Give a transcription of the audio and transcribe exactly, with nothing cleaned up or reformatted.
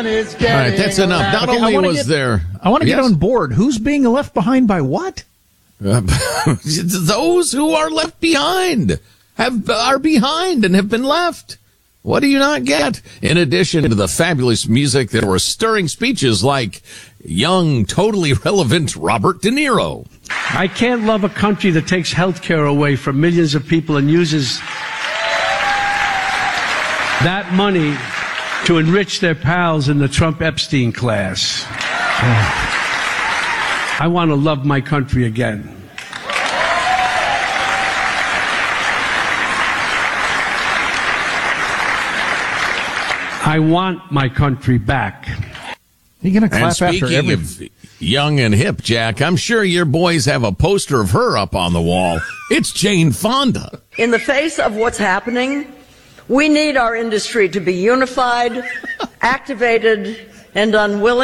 sun is getting. All right, that's enough. Not Okay, only was get, there... I want to yes? get on board. Who's being left behind by what? Uh, those who are left behind have are behind and have been left. What do you not get? In addition to the fabulous music, there were stirring speeches like young, totally relevant Robert De Niro. I can't love a country that takes health care away from millions of people and uses that money to enrich their pals in the Trump-Epstein class. I want to love my country again. I want my country back. You're going to clap And after speaking every... of young and hip, Jack, I'm sure your boys have a poster of her up on the wall. It's Jane Fonda. In the face of what's happening, we need our industry to be unified, activated, and unwilling